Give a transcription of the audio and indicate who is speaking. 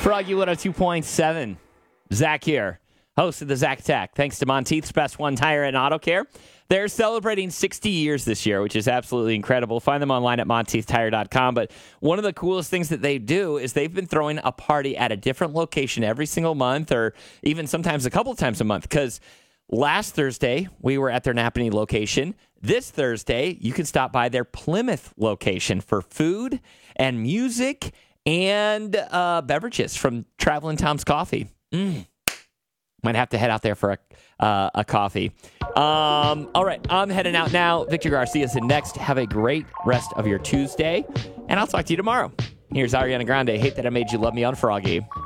Speaker 1: Froggy 102.7. Zach here, host of the Zach Tech. Thanks to Monteith's Best One Tire and Auto Care. They're celebrating 60 years this year, which is absolutely incredible. Find them online at monteithtire.com. But one of the coolest things that they do is they've been throwing a party at a different location every single month, or even sometimes a couple times a month. Because last Thursday, we were at their Napanee location. This Thursday, you can stop by their Plymouth location for food and music and beverages from Traveling Tom's Coffee. Might have to head out there for a coffee. All right, I'm heading out now. Victor Garcia's in next. Have a great rest of your Tuesday, and I'll talk to you tomorrow. Here's Ariana Grande. Hate That I Made You Love Me on Froggy.